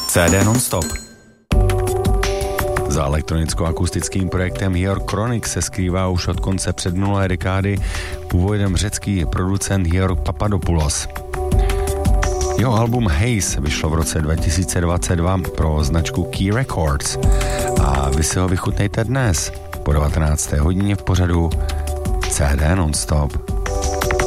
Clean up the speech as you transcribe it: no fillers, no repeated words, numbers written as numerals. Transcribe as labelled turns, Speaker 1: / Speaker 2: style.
Speaker 1: CD non-stop. Za elektronicko-akustickým projektem Georg Kronik se skrývá už od konce předminulé dekády původem řecký producent Georg Papadopoulos. Jeho album Haze vyšlo v roce 2022 pro značku Key Records a vy si ho vychutnejte dnes po 19. hodině v pořadu CD non-stop.